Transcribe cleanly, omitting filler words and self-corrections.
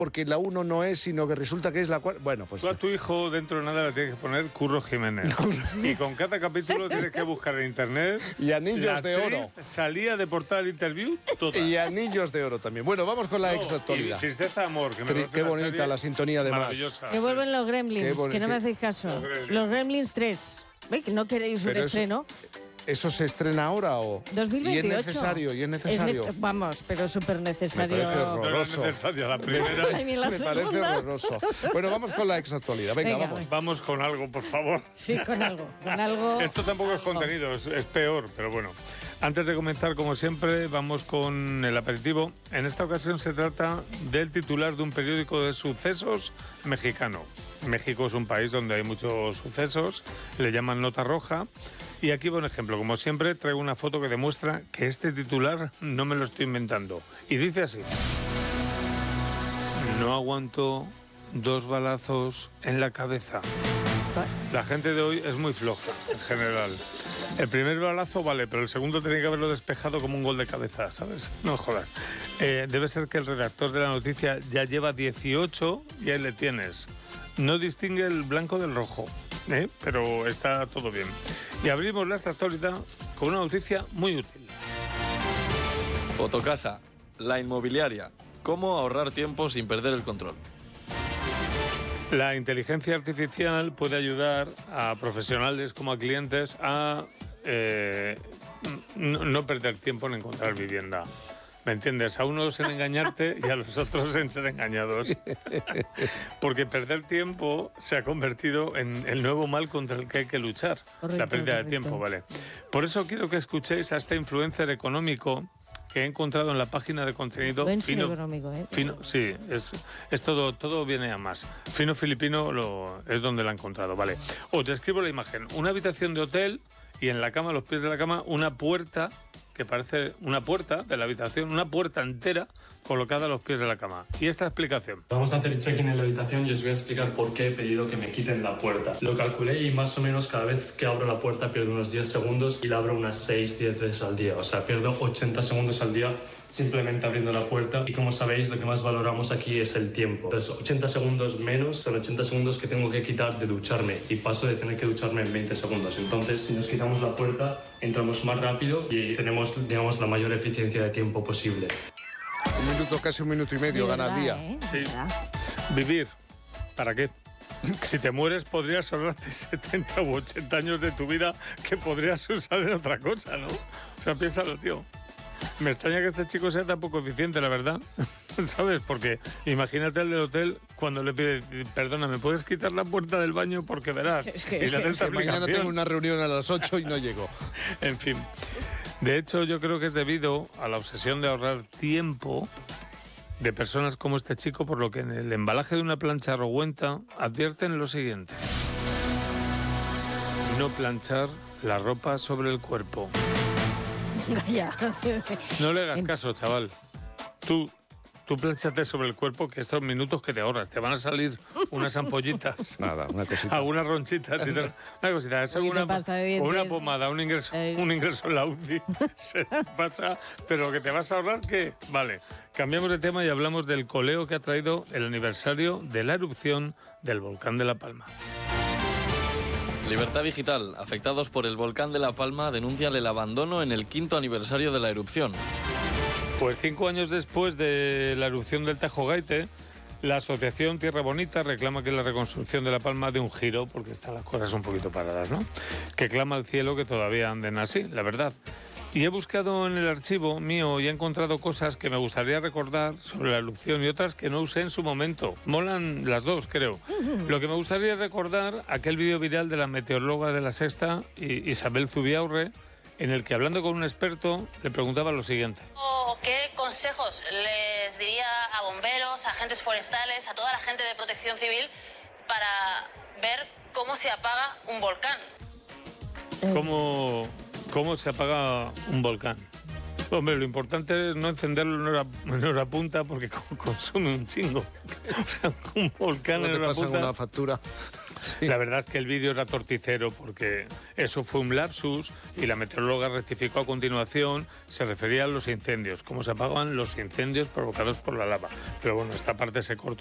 porque la 1 no es, sino que resulta que es la 4. Bueno, pues... Tú a tu hijo dentro de nada le tienes que poner Curro Jiménez. Y con cada capítulo tienes que buscar en internet... Y anillos de oro. Salía de Portal Interview toda. Y anillos de oro también. Bueno, vamos con la exactualidad. Tristeza, amor. Que Qué bonita la sintonía de más. Que vuelven los Gremlins, que no me hacéis caso. Los Gremlins 3. ¿Veis que no queréis un estreno? ¿Eso se estrena ahora o...? 2028. Y es necesario. Vamos, pero súper necesario. Me parece horroroso. No era necesaria la primera. Me parece horroroso. Bueno, vamos con la exactualidad. Venga, vamos. Vamos con algo, por favor. Sí, con algo. Esto tampoco es contenido, es peor, pero bueno. Antes de comenzar, como siempre, vamos con el aperitivo. En esta ocasión se trata del titular de un periódico de sucesos mexicano. México es un país donde hay muchos sucesos, le llaman nota roja. Y aquí va un ejemplo. Como siempre, traigo una foto que demuestra que este titular no me lo estoy inventando. Y dice así: no aguanto 2 balazos en la cabeza. La gente de hoy es muy floja, en general. El primer balazo vale, pero el segundo tenía que haberlo despejado como un gol de cabeza, ¿sabes? No jodas. Debe ser que el redactor de la noticia ya lleva 18 y ahí le tienes. No distingue el blanco del rojo, pero está todo bien. Y abrimos la actualidad con una noticia muy útil. Fotocasa, la inmobiliaria. ¿Cómo ahorrar tiempo sin perder el control? La inteligencia artificial puede ayudar a profesionales como a clientes a no perder tiempo en encontrar vivienda. ¿Me entiendes? A unos en engañarte y a los otros en ser engañados. Porque perder tiempo se ha convertido en el nuevo mal contra el que hay que luchar. La pérdida de tiempo, ¿vale? Por eso quiero que escuchéis a este influencer económico que he encontrado en la página de contenido Fino. Sí, es todo viene a más. Fino Filipino es donde la he encontrado, ¿vale? Os describo la imagen. Una habitación de hotel y en la cama, a los pies de la cama, una puerta que parece una puerta de la habitación, una puerta entera colocada a los pies de la cama. Y esta explicación. Vamos a hacer el check-in en la habitación y os voy a explicar por qué he pedido que me quiten la puerta. Lo calculé y más o menos cada vez que abro la puerta pierdo unos 10 segundos y la abro unas 6-10 veces al día. O sea, pierdo 80 segundos al día simplemente abriendo la puerta. Y como sabéis, lo que más valoramos aquí es el tiempo. Entonces, 80 segundos menos son 80 segundos que tengo que quitar de ducharme y paso de tener que ducharme en 20 segundos. Entonces, si nos quitamos la puerta, entramos más rápido y tenemos, digamos, la mayor eficiencia de tiempo posible. Casi un minuto y medio gana el día. Sí. Vivir, ¿para qué? Si te mueres podrías ahorrarte 70 u 80 años de tu vida que podrías usar en otra cosa, ¿no? O sea, piénsalo, tío. Me extraña que este chico sea tan poco eficiente, la verdad. ¿Sabes? Porque imagínate al del hotel cuando le pide, perdona, ¿me puedes quitar la puerta del baño? Porque verás. Mañana tengo una reunión a las 8 y no llego. En fin. De hecho, yo creo que es debido a la obsesión de ahorrar tiempo de personas como este chico, por lo que en el embalaje de una plancha Rowenta advierten lo siguiente: no planchar la ropa sobre el cuerpo. No le hagas caso, chaval. Tú plánchate sobre el cuerpo, que estos minutos que te ahorras, te van a salir unas ampollitas. Nada, una cosita. Algunas ronchitas. Una cosita. Eso una pomada, un ingreso en la UCI. Se pasa, pero lo que te vas a ahorrar, ¿qué? Vale, cambiamos de tema y hablamos del coleo que ha traído el aniversario de la erupción del volcán de La Palma. Libertad Digital. Afectados por el volcán de La Palma denuncian el abandono en el 5º aniversario de la erupción. Pues 5 años después de la erupción del Tajo Gaite, la asociación Tierra Bonita reclama que la reconstrucción de La Palma dé un giro, porque están las cosas un poquito paradas, ¿no? Que clama al cielo que todavía anden así, la verdad. Y he buscado en el archivo mío y he encontrado cosas que me gustaría recordar sobre la erupción y otras que no usé en su momento. Molan las dos, creo. Lo que me gustaría recordar, aquel vídeo viral de la meteoróloga de La Sexta, Isabel Zubiaurre, en el que, hablando con un experto, le preguntaba lo siguiente. ¿Qué consejos les diría a bomberos, a agentes forestales, a toda la gente de protección civil para ver cómo se apaga un volcán? ¿Cómo se apaga un volcán? Hombre, lo importante es no encenderlo en hora punta porque consume un chingo. O sea, un volcán en hora punta. Una factura. Sí. La verdad es que el vídeo era torticero porque eso fue un lapsus y la meteoróloga rectificó a continuación, se refería a los incendios, cómo se apagan los incendios provocados por la lava. Pero bueno, esta parte se cortó.